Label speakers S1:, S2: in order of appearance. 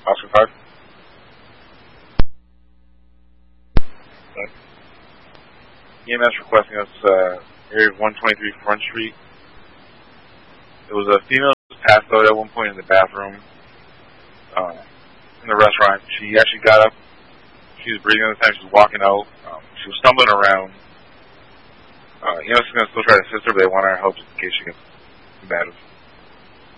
S1: Oscar 5. EMS requesting us area 123 Front Street. There was a female who was passed out at one point in the bathroom in the restaurant. She actually got up. She was breathing at the time. She was walking out. She was stumbling around. EMS is going to still try to assist her, but they want our help just in case she gets combative.